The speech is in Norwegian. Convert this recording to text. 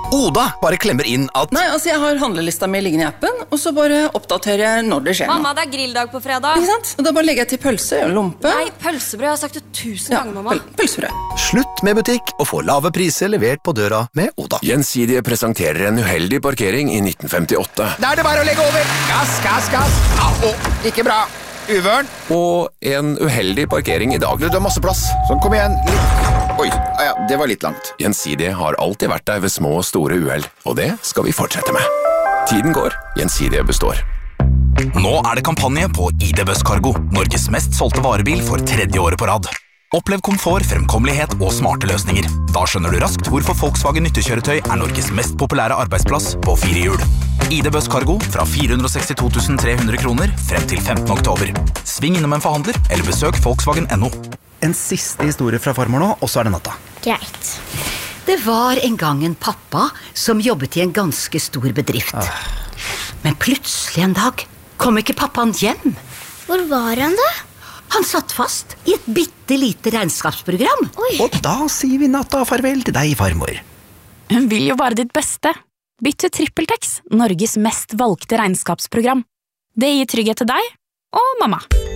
Oda bare klemmer inn at Nei, altså jeg har handlelista mi liggende i appen, og så bare oppdaterer jeg når det skjer Mamma, det er grilldag på fredag. Ikke sant? Og da bare legger jeg til pølse og lompe. Nei, pølsebrød, jeg har sagt det 1000 ganger, mamma. Pølsebrød. Slutt med butikk og få lave priser levert på døra med Oda. Gjensidige presenterer en uheldig parkering i 1958. Da er det bare å legge over. Gass. Ikke bra. Uvørn. Og en uheldig parkering i dag. Du har masse plass. Sånn, kom igjen. Oi, ja, det var litt langt. Gjensidige har alltid vært der ved små og store uheld, og det skal vi fortsette med. Tiden går, Gjensidige består. Nå er det kampanje på ID-Buss Cargo, Norges mest solgte varebil for 3. året på rad. Opplev komfort, fremkommelighet og smarte løsninger. Da skjønner du raskt hvorfor Volkswagen nyttekjøretøy er Norges mest populære arbeidsplass på 4 hjul. ID-Buss Cargo fra 462 300 kroner frem til 15. oktober. Sving innom en forhandler eller besøk Volkswagen.no. En siste historie fra farmor nå, og så er det natta. Greit. Det var en gang en pappa som jobbet i en ganske stor bedrift. Men plutselig en dag kom ikke pappaen hjem. Hvor var han da? Han satt fast i et bittelite regnskapsprogram. Og da sier vi natta farvel til deg, farmor. Hun vil jo bare ditt beste. Bytt til TrippelTex, Norges mest valgte regnskapsprogram. Det gir trygghet til deg og mamma.